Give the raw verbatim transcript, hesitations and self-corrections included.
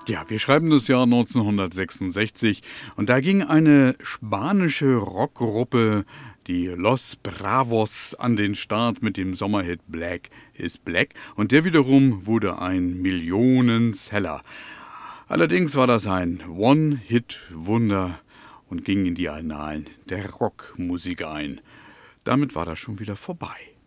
Ja, wir schreiben das Jahr neunzehnhundertsechsundsechzig und da ging eine spanische Rockgruppe, die Los Bravos, an den Start mit dem Sommerhit Black is Black und der wiederum wurde ein Millionenseller. Allerdings war das ein One-Hit-Wunder und ging in die Annalen der Rockmusik ein. Damit war das schon wieder vorbei.